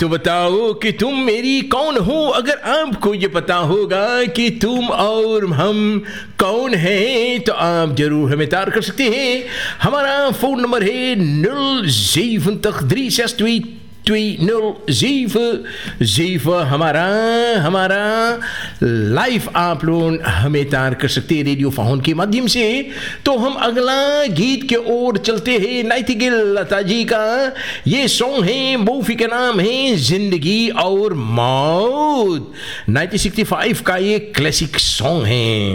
तो बताओ कि तुम मेरी कौन हो। अगर आपको ये पता होगा कि तुम और हम कौन हैं तो आप जरूर हमें तार कर सकते हैं। हमारा फ़ोन नंबर है 0873207 हमारा लाइव आप लोग हमें तार कर सकते हैं रेडियो फोन के माध्यम से। तो हम अगला गीत के ओर चलते हैं। नाइटिंगेल लता जी का ये सॉन्ग है, मूवी का नाम है जिंदगी और मौत। 1965 का ये क्लासिक सॉन्ग है।